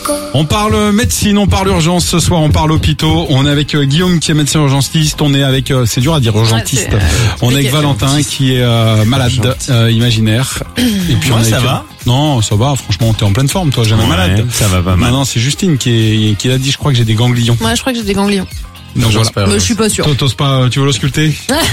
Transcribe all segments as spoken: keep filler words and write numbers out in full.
On parle médecine, on parle urgence ce soir, on parle hôpitaux. On est avec euh, Guillaume qui est médecin urgentiste. On est avec, euh, c'est dur à dire urgentiste. Ouais, on est avec Valentin qui est euh, malade euh, imaginaire. Et puis Moi, on est ça avec- va Non, ça va. Franchement, t'es en pleine forme, toi. Jamais Ouais, malade. ça va pas mal. Non, non, c'est Justine qui, est, qui l'a dit. Je crois que j'ai des ganglions. Moi, je crois que j'ai des ganglions. Donc voilà. Mais je suis pas sûre. Toi, t'oses pas, tu veux l'ausculter?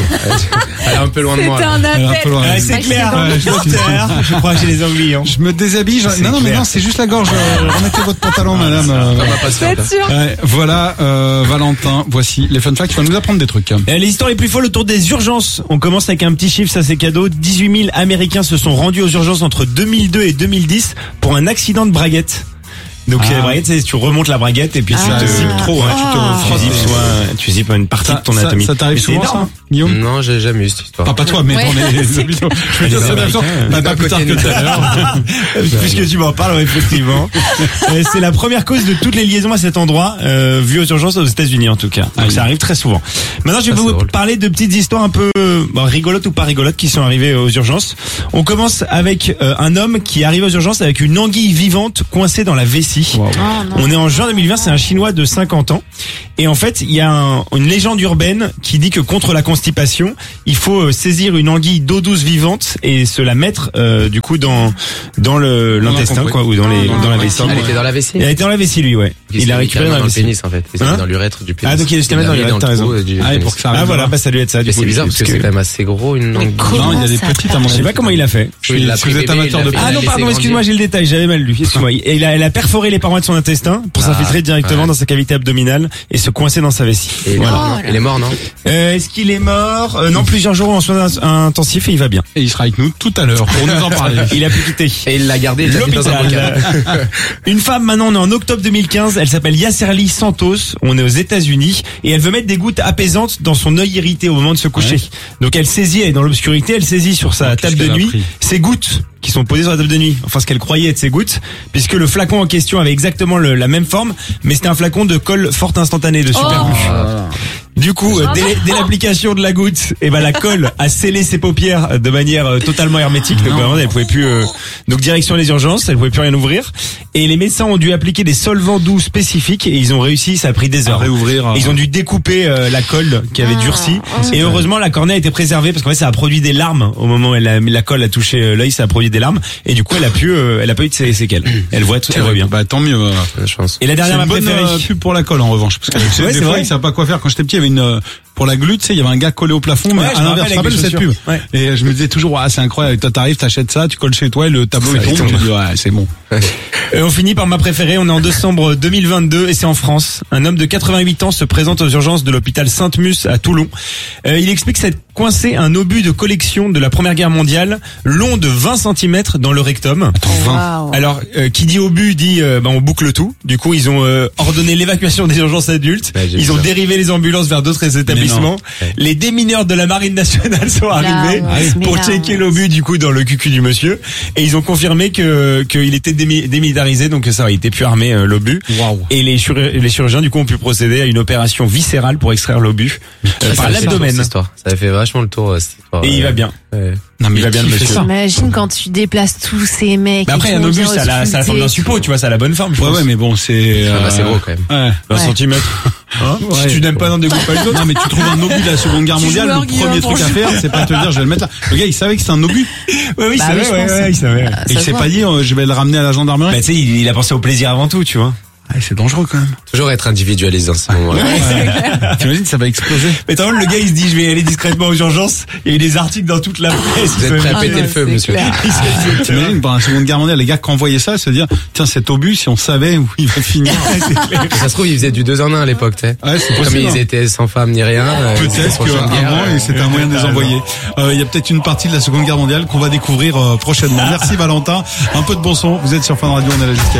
Elle est un peu loin de moi. C'était un Elle est un appel. peu loin. Ouais, c'est clair. Ouais, je Docteur, je crois que j'ai les ganglions. Je me déshabille. je- C'est Non, non, mais clair. non, c'est juste la gorge. Euh, Remettez votre pantalon, madame. Euh, On va pas se Vous faire. êtes sûr? ouais, voilà, euh, Valentin. Voici les fun facts. Tu vas nous apprendre des trucs. Euh, Les histoires les plus folles autour des urgences. On commence avec un petit chiffre, ça c'est cadeau. dix-huit mille Américains se sont rendus aux urgences entre deux mille deux et deux mille dix pour un accident de braguette. Donc Ah. la braguette, c'est tu remontes la braguette et puis Ah. tu te zippes trop, hein, tu Ah. te tu zippes soit tu zippes une partie Ça, de ton ça, anatomie. ça t'arrive Mais c'est souvent, énorme. ça, Guillaume? Non, j'ai jamais eu cette histoire. Pas, pas toi, mais Ouais. dans les hôpitaux. Je veux dire, c'est Américains, absurde. Pas, pas plus tard que tout à l'heure. Puisque tu m'en parles, ouais, effectivement. Euh, c'est la première cause de toutes les liaisons à cet endroit, euh, vues aux urgences aux États-Unis en tout cas. Donc Ah oui. ça arrive très souvent. Maintenant, je vais Ça, vous c'est drôle. parler de petites histoires un peu euh, bon, rigolotes ou pas rigolotes qui sont arrivées aux urgences. On commence avec euh, un homme qui arrive aux urgences avec une anguille vivante coincée dans la vessie. Wow. Oh non. On est en juin deux mille vingt, c'est un Chinois de cinquante ans. Et en fait, il y a un- une légende urbaine qui dit que contre la constipation, il faut euh, saisir une anguille d'eau douce vivante et se la mettre euh, du coup dans dans le On a l'intestin compris. quoi ou dans les Ah, dans la ouais. vessie. Elle était dans la vessie. Il a été dans la vessie lui, ouais. Il a récupéré dans la le vessie. pénis en fait. Il Hein s'est dans l'urètre du pénis. Ah, donc il a juste à mettre dans l'a mis l'urètre, t'as le raison. trou, euh, du Ah, et pénis. pour que ça Ah arrive. voilà, bah ça lui être ça du Mais coup. c'est bizarre parce que c'est quand même assez gros une langue. comment Non, il y a des ça petites à mon Je sais avis. pas comment il a fait. Je Oui, suis, il l'a si vous pris êtes bébé, amateur il de l'a Ah fait non, laisser pardon, excuse-moi, grandir. j'ai le détail, j'avais mal lu. Excuse-moi. Et il a, elle a perforé les parois de son intestin pour Ah, s'infiltrer directement ouais. dans sa cavité abdominale et se coincer dans sa vessie. Et il est Voilà. mort, non Oh là. Il est mort, non Euh, est-ce qu'il est mort euh, Non, plusieurs jours en soins intensifs et il va bien. Et il sera avec nous tout à l'heure pour nous en parler. Il a pu quitter. Et il l'a gardé, il l'a mis dans un bocal. L'hôpital. Une femme, maintenant on est en octobre deux mille quinze, elle s'appelle Yasserly Santos, on est aux États-Unis et elle veut mettre des gouttes apaisantes dans son œil irrité au moment de se coucher. Ouais. Donc elle saisit, elle est dans l'obscurité, elle saisit sur sa Oh, qu'est-ce table de qu'elle a nuit pris ces gouttes qui sont posées sur la table de nuit, enfin ce qu'elle croyait être ces gouttes, puisque le flacon en question avait exactement le- la même forme, mais c'était un flacon de colle forte instantanée de super Oh. glue. Ah. Du coup, euh, dès, dès l'application de la goutte, et ben la colle a scellé ses paupières de manière euh, totalement hermétique. Donc Non. vraiment, elle pouvait plus. euh, donc direction les urgences, elle pouvait plus rien ouvrir. Et les médecins ont dû appliquer des solvants doux spécifiques et ils ont réussi. Ça a pris des À heures. réouvrir. Et ils ont dû découper euh, la colle qui avait Ah. durci. Ah. Et heureusement, la cornée a été préservée parce qu'en fait, ça a produit des larmes au moment où elle a, la colle a touché euh, l'œil. Ça a produit des larmes. Et du coup, elle a pu, euh, elle a pas eu de sé- séquelles. Elle voit tout, elle voit bien. Bah, tant mieux. euh. Je pense. Et la C'est dernière, une ma bonne préférée. euh, pub pour la colle en revanche. Parce que tu sais, Ouais, des c'est fois, vrai. ils savent pas quoi faire. Quand j'étais petit, il y avait une, euh, pour la glu, tu sais, il y avait un gars collé au plafond, mais Ouais, à je me l'inverse, rappelle tu te rappelles avec de des cette pub. chaussures. Ouais. Et je me disais toujours, ah, c'est incroyable. Toi, t'arrives, t'achètes ça, tu colles chez toi et le tableau Ça, il il tombe. tombe. Tu dis, ouais, c'est bon. Et on finit par ma préférée, on est en décembre deux mille vingt-deux et c'est en France. Un homme de quatre-vingt-huit ans se présente aux urgences de l'hôpital Sainte-Mus à Toulon. Euh, il explique s'être coincé un obus de collection de la Première Guerre mondiale, long de vingt centimètres dans le rectum. Waouh. Alors, euh, qui dit obus dit euh, ben, on boucle tout. Du coup, ils ont euh, ordonné l'évacuation des urgences adultes. Ouais, j'ai Ils vu ont ça. dérivé les ambulances vers d'autres établissements. Ouais. Les démineurs de la Marine nationale sont La arrivés honte, mais pour la checker honte. l'obus du coup dans le cucu du monsieur. Et ils ont confirmé que qu'il était démi- démilitarisé, donc ça, il était plus armé euh, l'obus. Waouh. Et les, chirur- les chirurgiens du coup ont pu procéder à une opération viscérale pour extraire l'obus euh, Ça par avait fait le tour, l'abdomen. cette histoire. Ça avait fait vachement le tour, euh, cette histoire. Et il va bien. Ouais. Non, mais Il va bien, qui le fait monsieur. ça Imagine quand tu déplaces tous ces mecs. Mais après, et un qui vont obus, dire ça a la, ça a la forme d'un ausculter et suppôt, tu vois, ça a la bonne forme. je Ouais, pense. ouais, mais bon, c'est, Ah, bah, c'est euh, gros, quand même. Ouais. vingt Ouais. centimètres. Hein Ouais. Si tu n'aimes pas, n'en dégoûte pas les autres. Non, mais tu trouves un obus de la Seconde Guerre Tu mondiale, joues le un Guillaume, premier truc à franchement. faire, c'est pas te dire, je vais le mettre là. Le gars, il savait que c'était un obus. Ouais, oui, Bah c'est oui, vrai, je ouais, pense. ouais, il savait. Et Ça il se s'est voit. pas dit, euh, je vais le ramener à la gendarmerie. Bah, tu sais, il, il a pensé au plaisir avant tout, tu vois. Ah, c'est dangereux quand même. Toujours être individualiste dans ce moment-là. T'imagines, ça va exploser. Mais t'as vu, le gars, il se dit, je vais aller discrètement aux urgences. Il y a eu des articles dans toute la presse. Vous êtes prêts à Ah péter non, le feu, c'est monsieur. clair. T'imagines, pendant la Seconde Guerre mondiale, les gars qui envoyaient ça, se dire, tiens, cet obus, si on savait où il va finir. Ça se trouve, ils faisaient du deux en un à l'époque, tu sais. Ouais, c'est Comme possible. ils étaient sans femme ni rien. euh, c'était Peut-être sur le champ de guerre, qu'avant, euh, et c'était un moyen de les envoyer. Euh, Il y a peut-être une partie de la Seconde Guerre mondiale qu'on va découvrir euh, prochainement. Merci Valentin. Un peu de bon son. Vous êtes sur Fun Radio, on est là jusqu'à